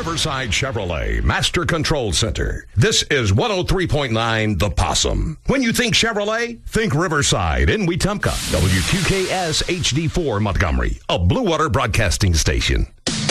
Riverside Chevrolet Master Control Center. This is 103.9 The Possum. When you think Chevrolet, think Riverside in Wetumpka. WQKS HD4 Montgomery, a Blue Water broadcasting station.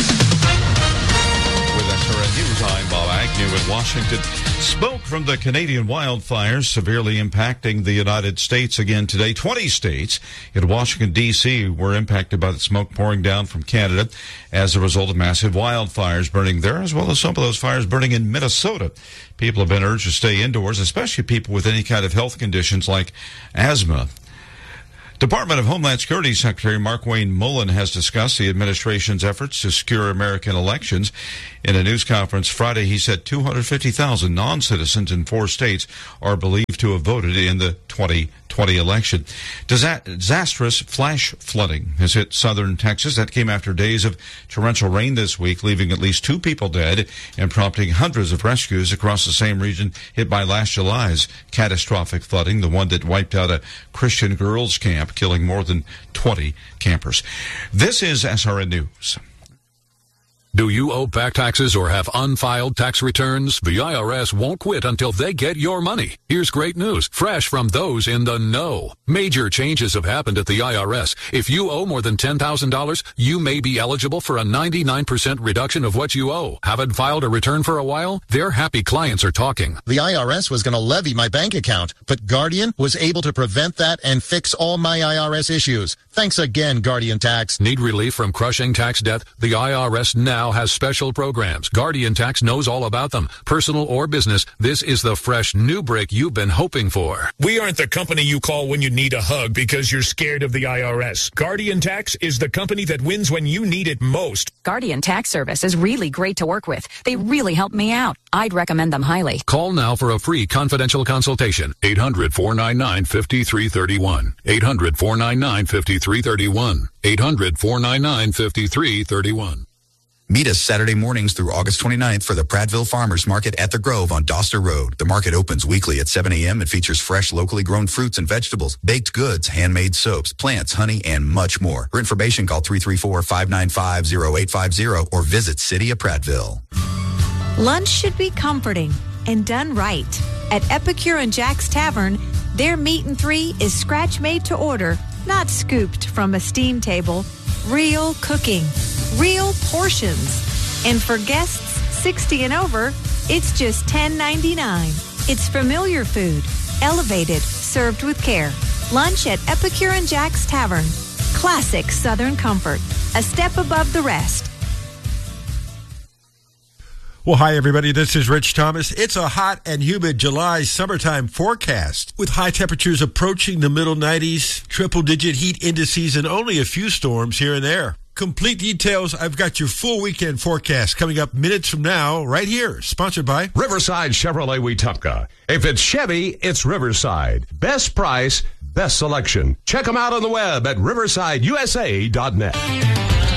With SRN News, I'm Bob Agnew in Washington. Smoke from the Canadian wildfires severely impacting the United States again today. 20 states in Washington, D.C. were impacted by the smoke pouring down from Canada as a result of massive wildfires burning there, as well as some of those fires burning in Minnesota. People have been urged to stay indoors, especially people with any kind of health conditions like asthma. Department of Homeland Security Secretary Markwayne Mullin has discussed the administration's efforts to secure American elections. In a news conference Friday, he said 250,000 non-citizens in 4 states are believed to have voted in the 2020 election. Disastrous flash flooding has hit southern Texas. That came after days of torrential rain this week, leaving at least 2 people dead and prompting hundreds of rescues across the same region hit by last July's catastrophic flooding, the one that wiped out a Christian girls' camp, killing more than 20 campers. This is SRN News. Do you owe back taxes or have unfiled tax returns? The IRS won't quit until they get your money. Here's great news, fresh from those in the know. Major changes have happened at the IRS. If you owe more than $10,000, you may be eligible for a 99% reduction of what you owe. Haven't filed a return for a while? Their happy clients are talking. The IRS was going to levy my bank account, but Guardian was able to prevent that and fix all my IRS issues. Thanks again, Guardian Tax. Need relief from crushing tax debt? The IRS now has special programs. Guardian Tax knows all about them. Personal or business, this is the fresh new break you've been hoping for. We aren't the company you call when you need a hug because you're scared of the IRS. Guardian Tax is the company that wins when you need it most. Guardian Tax Service is really great to work with. They really helped me out. I'd recommend them highly. Call now for a free confidential consultation. 800-499-5331. 800-499-5331. 800-499-5331. Meet us Saturday mornings through August 29th for the Prattville Farmers Market at the Grove on Doster Road. The market opens weekly at 7 a.m. and features fresh, locally grown fruits and vegetables, baked goods, handmade soaps, plants, honey, and much more. For information, call 334-595-0850 or visit City of Prattville. Lunch should be comforting and done right. At Epicure and Jack's Tavern, their meat and 3 is scratch made to order, not scooped from a steam table. Real cooking, real portions. And for guests 60 and over, it's just $10.99. It's familiar food, elevated, served with care. Lunch at Epicure and Jack's Tavern. Classic Southern comfort, a step above the rest. Well, hi, everybody. This is Rich Thomas. It's a hot and humid July summertime forecast with high temperatures approaching the middle 90s, triple-digit heat indices, and only a few storms here and there. Complete details, I've got your full weekend forecast coming up minutes from now, right here. Sponsored by Riverside Chevrolet Wetumpka. If it's Chevy, it's Riverside. Best price, best selection. Check them out on the web at riversideusa.net.